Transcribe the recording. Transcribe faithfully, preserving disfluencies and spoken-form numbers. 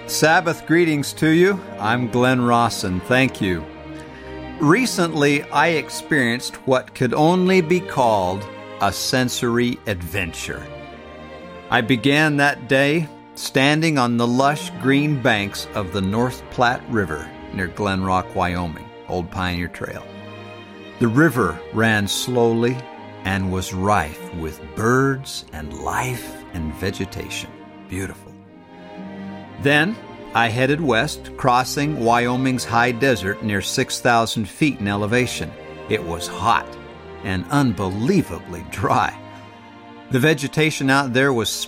Sabbath greetings to you. I'm Glenn Rawson. Thank you. Recently, I experienced what could only be called a sensory adventure. I began that day standing on the lush green banks of the North Platte River near Glen Rock, Wyoming, Old Pioneer Trail. The river ran slowly and was rife with birds and life and vegetation. Beautiful. Then I headed west, crossing Wyoming's high desert near six thousand feet in elevation. It was hot and unbelievably dry. The vegetation out there was